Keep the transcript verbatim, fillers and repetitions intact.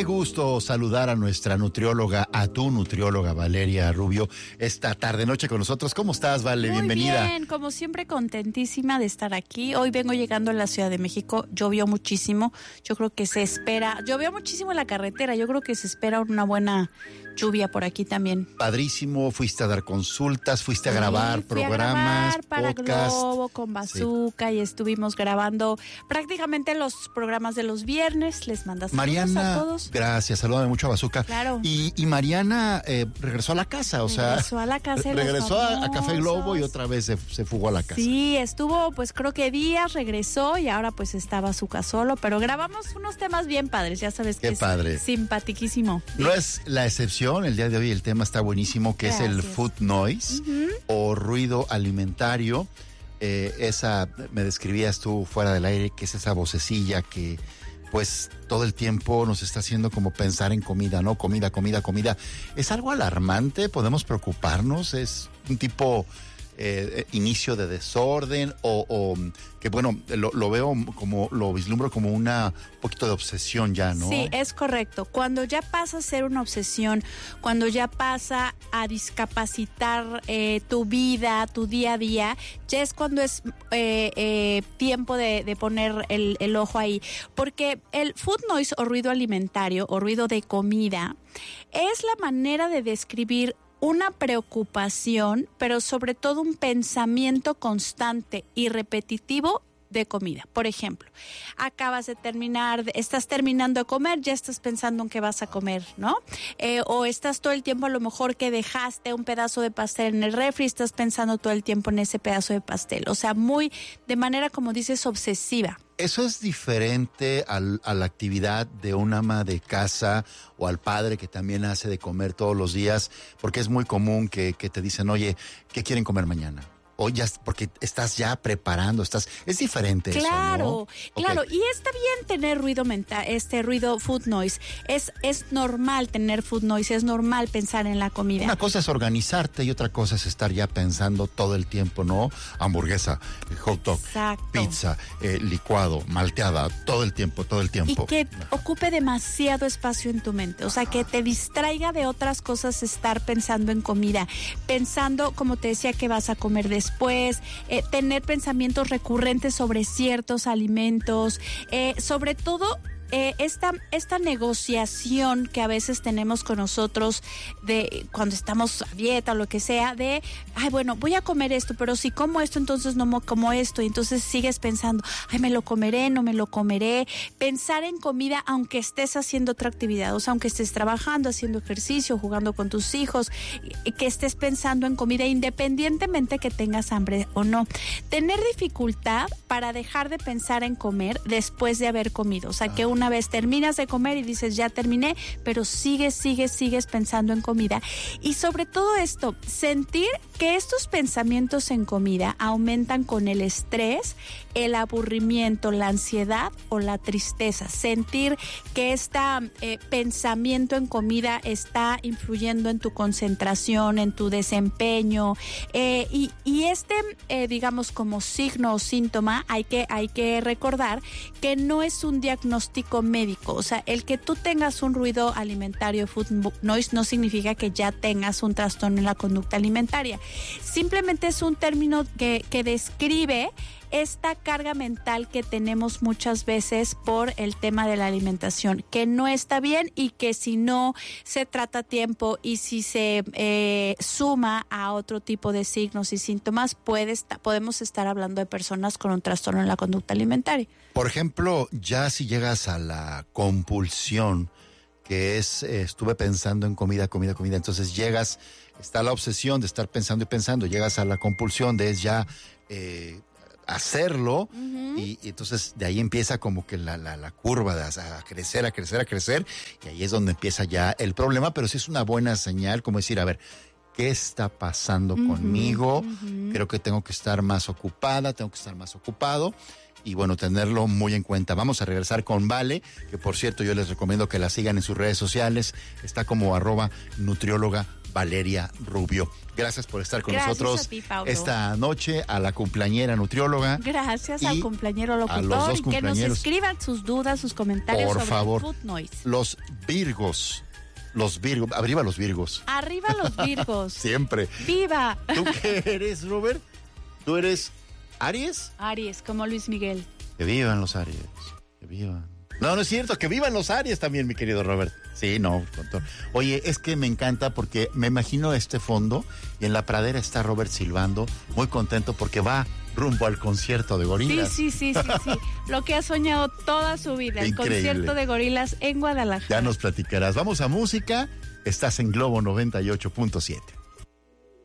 Qué gusto saludar a nuestra nutrióloga, a tu nutrióloga Valeria Rubio, esta tarde-noche con nosotros. ¿Cómo estás, Vale? Muy Bienvenida. Bien, como siempre contentísima de estar aquí. Hoy vengo llegando a la Ciudad de México, llovió muchísimo, yo creo que se espera, llovió muchísimo en la carretera, yo creo que se espera una buena lluvia por aquí también. Padrísimo, fuiste a dar consultas, fuiste a Sí, grabar fui programas, a grabar para podcast. Globo con Bazooka sí. Y estuvimos grabando prácticamente los programas de los viernes. Les mandas Mariana, a todos. Gracias, salúdame mucho a Bazooka. Claro. Y, y Mariana eh, regresó a la casa, o sea. Regresó a la casa. De regresó los a, a Café Globo y otra vez se, se fugó a la casa. Sí, estuvo pues creo que días, regresó y ahora pues está Bazooka solo, pero grabamos unos temas bien padres, ya sabes que Qué es padre. Simpatiquísimo. No es la excepción, el día de hoy el tema está buenísimo, que Gracias. Es el food noise uh-huh. o ruido alimentario. Eh, esa, me describías tú fuera del aire, que es esa vocecilla que pues todo el tiempo nos está haciendo como pensar en comida, ¿no? Comida, comida, comida. ¿Es algo alarmante? ¿Podemos preocuparnos? ¿Es un tipo eh, inicio de desorden? O, o que bueno, lo, lo veo como, lo vislumbro como una un poquito de obsesión ya, ¿no? Sí, es correcto. Cuando ya pasa a ser una obsesión, cuando ya pasa a discapacitar eh, tu vida, tu día a día, ya es cuando es eh, eh, tiempo de, de poner el, el ojo ahí. Porque el food noise o ruido alimentario o ruido de comida es la manera de describir una preocupación, pero sobre todo un pensamiento constante y repetitivo de comida. Por ejemplo, acabas de terminar, estás terminando de comer, ya estás pensando en qué vas a comer, ¿no? Eh, o estás todo el tiempo a lo mejor que dejaste un pedazo de pastel en el refri, estás pensando todo el tiempo en ese pedazo de pastel. O sea, muy, de manera, como dices, obsesiva. ¿Eso es diferente al, a la actividad de un ama de casa o al padre que también hace de comer todos los días? Porque es muy común que, que te dicen, oye, ¿qué quieren comer mañana? O ya, porque estás ya preparando, estás, es diferente claro, eso, ¿no? Claro, Okay. Y está bien tener ruido mental, este ruido food noise. Es, es normal tener food noise, es normal pensar en la comida. Una cosa es organizarte y otra cosa es estar ya pensando todo el tiempo, ¿no? Hamburguesa, hot dog, Exacto. pizza, eh, licuado, malteada, todo el tiempo, todo el tiempo. Y que ocupe demasiado espacio en tu mente, o sea, que te distraiga de otras cosas estar pensando en comida, pensando, como te decía, que vas a comer después. Después, eh, tener pensamientos recurrentes sobre ciertos alimentos, eh, sobre todo eh, esta, esta negociación que a veces tenemos con nosotros de cuando estamos a dieta o lo que sea, de, ay, bueno, voy a comer esto, pero si como esto, entonces no como esto, y entonces sigues pensando, ay, me lo comeré, no me lo comeré. Pensar en comida aunque estés haciendo otra actividad, o sea, aunque estés trabajando, haciendo ejercicio, jugando con tus hijos, que estés pensando en comida independientemente que tengas hambre o no. Tener dificultad para dejar de pensar en comer después de haber comido, o sea, que una vez terminas de comer y dices, ya terminé, pero sigues, sigues, sigues pensando en comida. Y sobre todo esto, sentir que estos pensamientos en comida aumentan con el estrés, el aburrimiento, la ansiedad o la tristeza. Sentir que este eh, pensamiento en comida está influyendo en tu concentración, en tu desempeño. Eh, y, y este, eh, digamos, como signo o síntoma, hay que, hay que recordar que no es un diagnóstico médico. O sea, el que tú tengas un ruido alimentario, food noise, no significa que ya tengas un trastorno en la conducta alimentaria. Simplemente es un término que, que describe esta carga mental que tenemos muchas veces por el tema de la alimentación, que no está bien y que si no se trata a tiempo y si se eh, suma a otro tipo de signos y síntomas, puede esta, podemos estar hablando de personas con un trastorno en la conducta alimentaria. Por ejemplo, ya si llegas a la compulsión, que es, eh, estuve pensando en comida, comida, comida, entonces llegas, está la obsesión de estar pensando y pensando, llegas a la compulsión de es ya eh, hacerlo, uh-huh. y, y entonces de ahí empieza como que la, la, la curva de a crecer, a crecer, a crecer, y ahí es donde empieza ya el problema, pero sí es una buena señal, como decir, a ver, ¿qué está pasando uh-huh, conmigo? Uh-huh. Creo que tengo que estar más ocupada, tengo que estar más ocupado, y bueno, tenerlo muy en cuenta. Vamos a regresar con Vale, que por cierto yo les recomiendo que la sigan en sus redes sociales, está como arroba nutrióloga Valeria Rubio. Gracias por estar con Gracias nosotros a ti, Pablo. esta noche, a la cumpleañera nutrióloga. Gracias al cumpleañero locutor. a los dos y que nos cumpleañeros. escriban sus dudas, sus comentarios Por sobre favor. Food Noise. Los Virgos. Los Virgos. Arriba los Virgos. Arriba los Virgos. Siempre. ¡Viva! ¿Tú qué eres, Robert? ¿Tú eres Aries? Aries, como Luis Miguel. Que vivan los Aries. Que vivan. No, no es cierto, que vivan los Aries también, mi querido Robert. Sí, no. con todo. Oye, es que me encanta porque me imagino este fondo y en la pradera está Robert silbando, muy contento porque va rumbo al concierto de Sí, Gorilas. sí, sí, sí, sí. Lo que ha soñado toda su vida, el Increíble. concierto de Gorilas en Guadalajara. Ya nos platicarás. Vamos a música. Estás en Globo noventa y ocho punto siete.